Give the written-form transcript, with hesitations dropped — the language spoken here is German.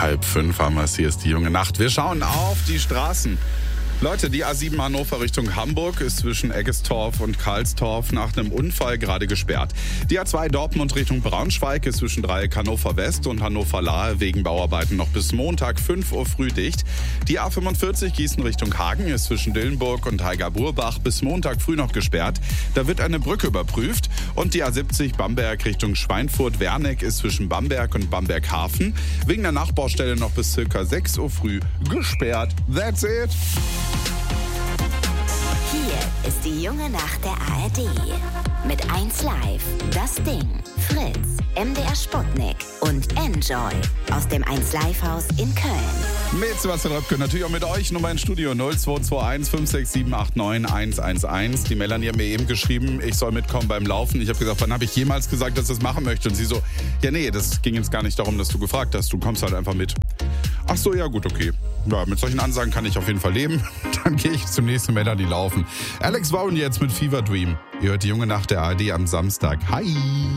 4:30 haben wir es. Hier ist die junge Nacht. Wir schauen auf die Straßen. Leute, die A7 Hannover Richtung Hamburg ist zwischen Eggestorf und Karlstorf nach einem Unfall gerade gesperrt. Die A2 Dortmund Richtung Braunschweig ist zwischen Dreieck Hannover West und Hannover Lahe wegen Bauarbeiten noch bis Montag 5 Uhr früh dicht. Die A45 Gießen Richtung Hagen ist zwischen Dillenburg und Heiger-Burbach bis Montag früh noch gesperrt. Da wird eine Brücke überprüft. Und die A70 Bamberg Richtung Schweinfurt-Werneck ist zwischen Bamberg und Bamberg-Hafen wegen der Nachbaustelle noch bis circa 6 Uhr früh gesperrt. That's it. Hier ist die junge Nacht der ARD. Mit 1 Live, Das Ding, Fritz, MDR Sputnik und Enjoy aus dem 1 Live Haus in Köln. Mit Sebastian Röpke, natürlich auch mit euch. Nummer ins Studio 0221 56789 111. Die Melanie hat mir eben geschrieben, ich soll mitkommen beim Laufen. Ich habe gesagt, wann habe ich jemals gesagt, dass ich das machen möchte? Und sie so, ja nee, das ging jetzt gar nicht darum, dass du gefragt hast. Du kommst halt einfach mit. Ach so, ja gut, okay. Ja, mit solchen Ansagen kann ich auf jeden Fall leben. Dann gehe ich zum nächsten Melanie laufen. Alex Warren jetzt mit Fever Dream. Ihr hört die junge Nacht der ARD am Samstag. Hi!